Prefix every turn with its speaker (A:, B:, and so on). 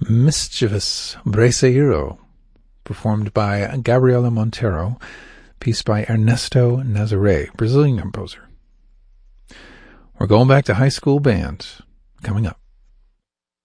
A: Mischievous Braceiro, performed by Gabriela Montero, piece by Ernesto Nazaré, Brazilian composer. We're going back to high school band, coming up.